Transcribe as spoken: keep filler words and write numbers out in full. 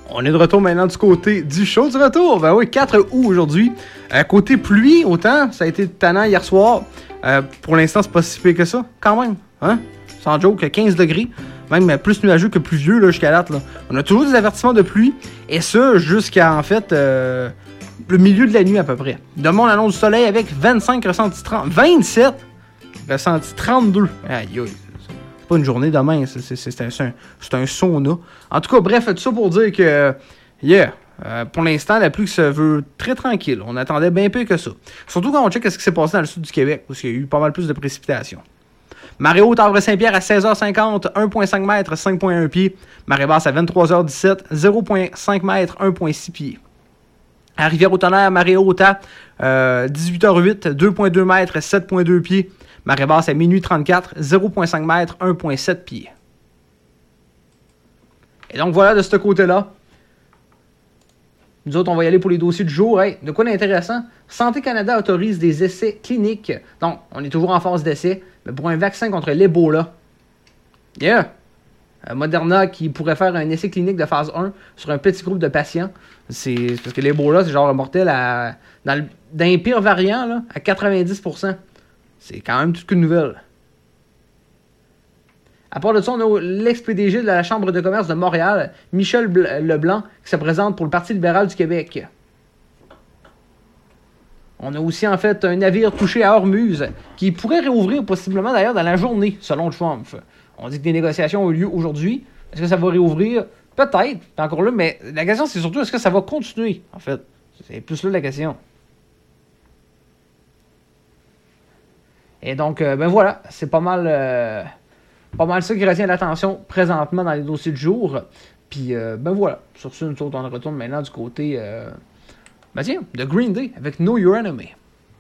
On est de retour maintenant du côté du show du retour. Ben oui, quatre août aujourd'hui. Euh, côté pluie, autant, ça a été tannant hier soir. Euh, pour l'instant, c'est pas si pire que ça, quand même. Hein? Sans joke, quinze degrés. Même plus nuageux que pluvieux là, jusqu'à date. Là. On a toujours des avertissements de pluie. Et ça, jusqu'à, en fait, euh, le milieu de la nuit à peu près. Demain, on annonce du soleil avec vingt-cinq ressentis trente. vingt-sept ressentis trente-deux. Aïe, aïe. C'est pas une journée demain, c'est, c'est, c'est, un, c'est, un, c'est un sauna. En tout cas, bref, tout ça pour dire que, yeah, euh, pour l'instant, la pluie se veut très tranquille. On attendait bien peu que ça. Surtout quand on check ce qui s'est passé dans le sud du Québec, parce qu'il y a eu pas mal plus de précipitations. Marée haute, Havre-Saint-Pierre à seize heures cinquante, un virgule cinq mètres, cinq virgule un pieds. Marée basse à vingt-trois heures dix-sept, zéro virgule cinq mètres, un virgule six pieds. À Rivière-au-Tonnerre, marée haute à euh, dix-huit heures huit, deux virgule deux mètres, sept virgule deux pieds. Marée basse à minuit trente-quatre, zéro virgule cinq mètres, un virgule sept pieds. Et donc voilà de ce côté-là. Nous autres, on va y aller pour les dossiers du jour. Hey, de quoi d'intéressant? Santé Canada autorise des essais cliniques. Donc, on est toujours en phase d'essai, mais pour un vaccin contre l'Ebola. Yeah! Euh, Moderna qui pourrait faire un essai clinique de phase un sur un petit groupe de patients. C'est parce que l'Ebola, c'est genre mortel à, dans, le, dans les pires variants, là, à quatre-vingt-dix pour cent. C'est quand même toute une nouvelle. À part de ça, on a l'ex-P D G de la Chambre de commerce de Montréal, Michel Leblanc, qui se présente pour le Parti libéral du Québec. On a aussi en fait un navire touché à Hormuz, qui pourrait réouvrir possiblement d'ailleurs dans la journée, selon Trump. On dit que des négociations ont eu lieu aujourd'hui. Est-ce que ça va réouvrir? Peut-être, encore là, mais la question c'est surtout est-ce que ça va continuer, en fait. C'est plus là la question. Et donc, euh, ben voilà, c'est pas mal, euh, pas mal ça qui retient l'attention présentement dans les dossiers du jour. Puis, euh, ben voilà, sur ce, nous autres, on retourne maintenant du côté, euh, ben tiens, de Green Day avec Know Your Enemy.